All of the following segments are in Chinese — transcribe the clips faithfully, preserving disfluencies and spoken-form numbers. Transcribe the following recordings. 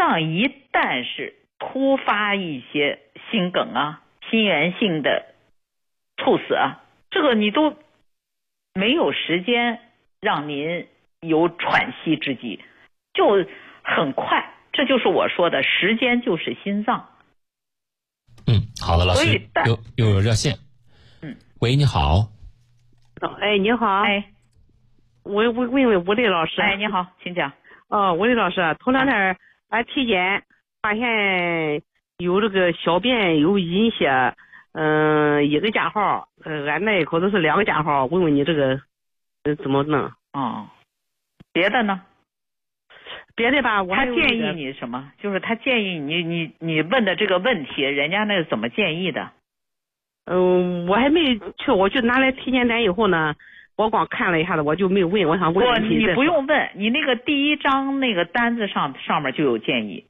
脏一旦是突发一些心梗啊、心源性的猝死啊，这个你都没有时间让您有喘息之机，就很快。这就是我说的，时间就是心脏。 嗯，好的，老师，又又有热线。 嗯， 喂，你好。 哎，你好。 哎， 我我问问吴丽老师。 哎，你好，请讲。 哦，吴丽老师，头两天俺体检发现有这个小便有阴血，嗯、呃，一个加号，呃，俺那一口子是两个加号，问问你这个呃怎么弄？ 哦，别的呢？ 别的吧，我他建议你什么？就是他建议你你你问的这个问题，人家那是怎么建议的？ 嗯，我还没去，我就拿来体检单以后呢，我光看了一下子，我就没有问，我想问问题。 不，你不用问，你那个第一张那个单子上上面就有建议。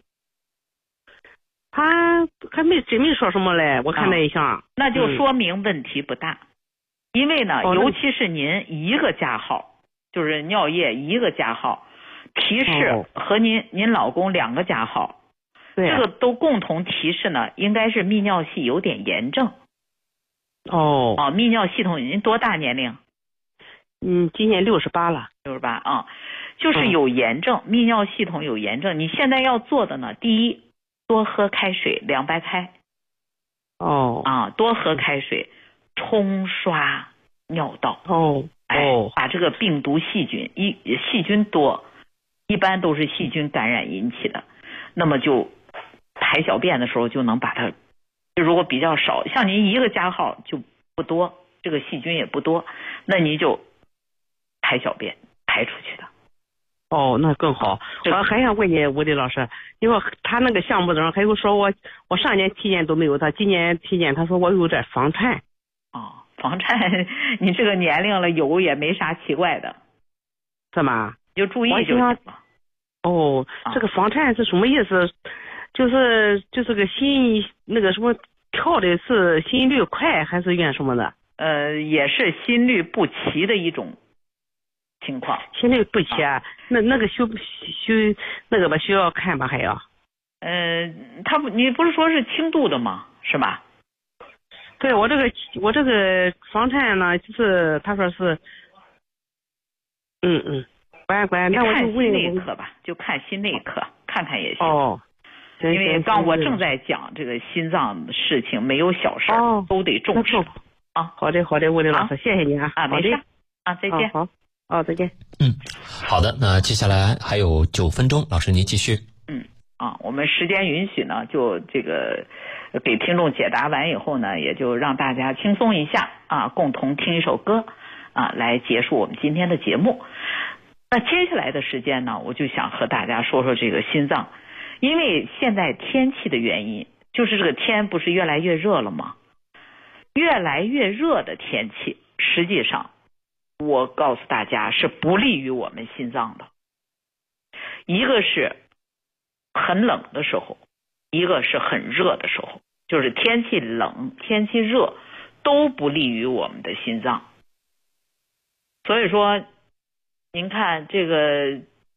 他还没真没说什么嘞，我看那一项、啊， 那就说明问题不大，嗯、因为呢、哦，尤其是您一个加号，就是尿液一个加号。提示和您、哦、您老公两个加号， 对、啊， 这个都共同提示呢，应该是泌尿系有点炎症。 哦哦，泌尿系统，您多大年龄？ 嗯，今年六十八了。 六十八啊，就是有炎症，嗯、泌尿系统有炎症。你现在要做的呢，第一，多喝开水，凉白开。 哦。 啊，多喝开水，冲刷尿道。 哦。 哎，把这个病毒细菌，一细菌多。一般都是细菌感染引起的，那么就排小便的时候就能把它，就如果比较少，像您一个加号就不多，这个细菌也不多，那您就排小便排出去的。 哦，那更好。我还想问你，吴丽老师，因为他那个项目上还有说我我上年体检都没有，他今年体检他说我有点房颤。 哦，房颤，你这个年龄了有也没啥奇怪的。 是吗？ 就注意就行了。 哦，这个房颤是什么意思？就是就是个心那个什么跳的是心率快还是怨什么的？ 呃，也是心律不齐的一种情况。 心律不齐啊？啊那那个需需那个吧需要看吧还要？ 呃，他不，你不是说是轻度的吗？是吧？ 对，我这个我这个房颤呢，就是他说是，嗯嗯。乖乖，那我就问心内科吧，就看心内科看看也行。 哦， 因为刚我正在讲这个心脏的事情，没有小事， 哦、 都得重视啊。 好的，好的，吴丽老师，谢谢你啊。 啊，没事啊，再见。 好，哦，再见。 嗯，好的，那接下来还有九分钟，老师您继续。 嗯啊，我们时间允许呢，就这个给听众解答完以后呢，也就让大家轻松一下啊，共同听一首歌啊，来结束我们今天的节目。那接下来的时间呢，我就想和大家说说这个心脏，因为现在天气的原因，就是这个天不是越来越热了吗？越来越热的天气，实际上我告诉大家是不利于我们心脏的。一个是很冷的时候，一个是很热的时候，就是天气冷、天气热都不利于我们的心脏。所以说您看这个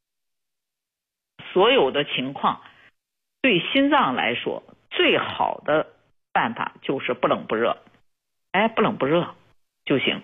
所有的情况，对心脏来说最好的办法就是不冷不热，哎，不冷不热就行。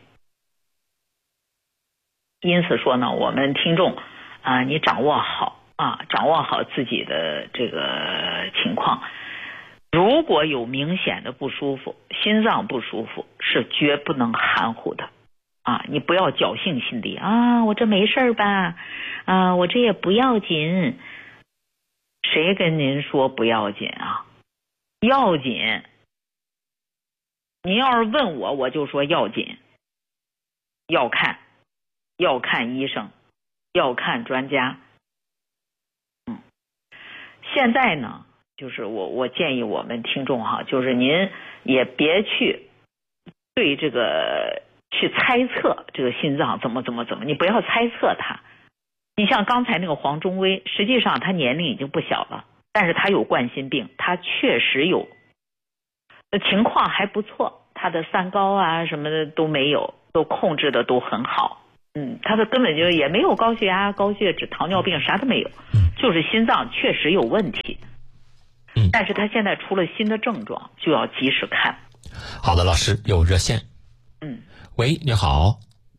因此说呢，我们听众啊、呃，你掌握好啊，掌握好自己的这个情况。如果有明显的不舒服，心脏不舒服，是绝不能含糊的。啊，你不要侥幸心理啊，我这没事吧？啊，我这也不要紧。谁跟您说不要紧啊？要紧。您要是问我，我就说要紧。要看，要看医生，要看专家。嗯，现在呢，就是我我建议我们听众哈，就是您也别去对这个。去猜测这个心脏怎么怎么怎么，你不要猜测它。你像刚才那个黄忠威，实际上他年龄已经不小了，但是他有冠心病，他确实有，情况还不错，他的三高啊什么的都没有，都控制的都很好嗯，他的根本就也没有高血压、高血脂、糖尿病，啥都没有，就是心脏确实有问题。 嗯， 但是他现在出了新的症状，就要及时看。 好的，老师有热线。 嗯， 喂，你好。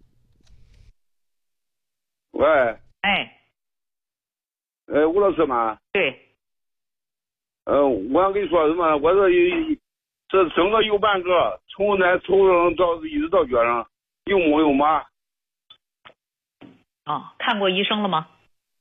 喂， 哎， 呃，吴老师吗？ 对， 呃，我想跟你说什么？我这有这整个右半个，从那头上到一直到脚上，又木又麻。 哦，看过医生了吗？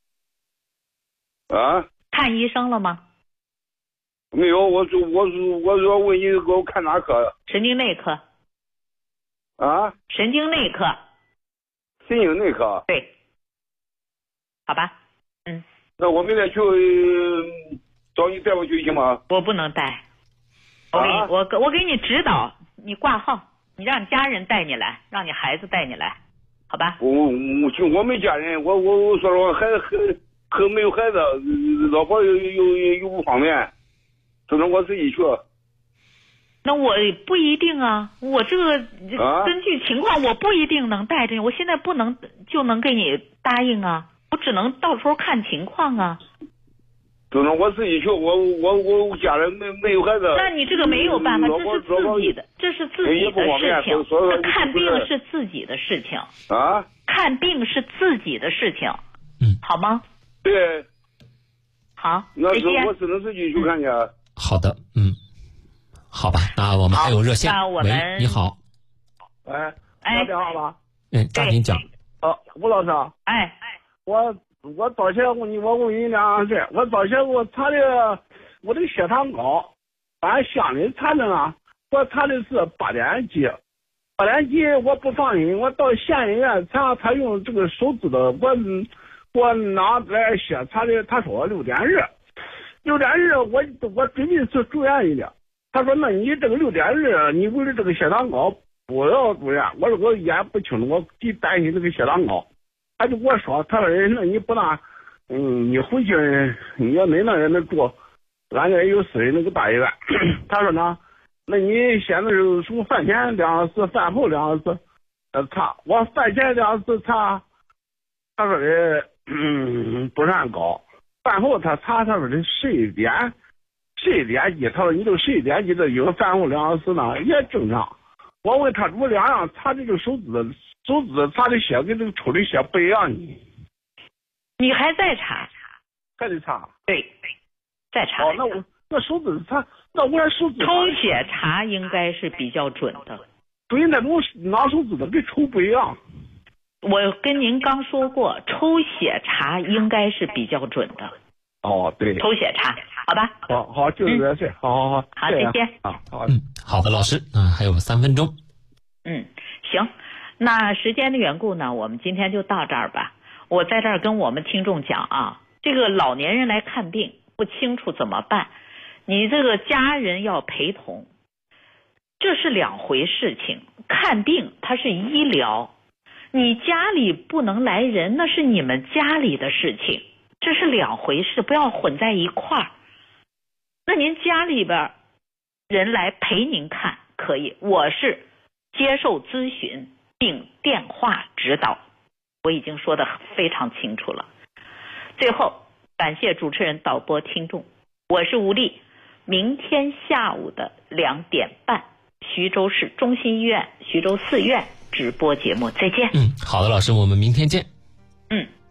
啊？ 看医生了吗？ 没有，我说我说我说问你给我看哪科？ 神经内科。 啊？ 神经内科。 神经内科。 对。好吧，嗯。 那我明天去、呃、找你带我去行吗？ 我不能带。我给你， 啊、 我我给你指导，你挂号，你让家人带你来，让你孩子带你来，好吧？ 我我我没家人，我我我说实话，孩子很很没有孩子，老婆又又又又不方便，只能我自己去。 那我不一定啊，我这个啊根据情况，我不一定能带着你，我现在不能就能给你答应啊，我只能到时候看情况啊。 只能我自己去，我我我家人没没有孩子。 那你这个没有办法，这是自己的，这是自己的事情。这看病是自己的事情啊， 看病是自己的事情， 嗯， 好吗？ 对。 好， 那再见。 我只能自己去看去。 好的，嗯，好吧，那我们还有热线。 那我们喂，你好。 哎， 哎， 电话吧。 嗯，家庭讲。 哦，吴老师。 哎哎，我。我早前我你我问你两样事，我早前我查的我的血糖高，俺乡里查的呢，我查的是八点几，八点几我不放心，我到县医院查，他用这个手指的，我我拿来血查的，他说六点二，六点二我我最近是住院一点，他说那你这个六点二，你为了这个血糖高不要住院，我说我也不清楚，我极担心这个血糖高。他就跟我说，他说那你不那，嗯，你回去你要恁那人那住，俺这有私人那个大医院。他说呢，那你现在是从饭前两小时，饭后两小时，呃查，我饭前两小时查，他说的嗯不算高，饭后他查，他说的十一点，十一点几，他说你这十一点几的有饭后两小时呢也正常。我问他我两样查这个手指的。手指查的血跟这个抽的血不一样呢。 你还在查？ 还得查？ 对，再查。 哦，那我那手指查，那我手指抽血查应该是比较准的。 对，那种拿手指的跟抽不一样。 我跟您刚说过，抽血查应该是比较准的。 哦，对。 抽血查，好吧？ 好好，就是这事、嗯。好好好。 好，再见。 啊，好。 嗯，好的，老师，那、嗯、还有三分钟。 嗯，行。那时间的缘故呢，我们今天就到这儿吧。我在这儿跟我们听众讲啊，这个老年人来看病不清楚怎么办，你这个家人要陪同，这是两回事情。看病它是医疗，你家里不能来人，那是你们家里的事情，这是两回事，不要混在一块儿。那您家里边人来陪您看可以，我是接受咨询并电话指导，我已经说得非常清楚了。最后感谢主持人、导播、听众，我是吴丽。明天下午的两点半，徐州市中心医院徐州四院直播节目，再见。 嗯，好的，老师，我们明天见。 嗯。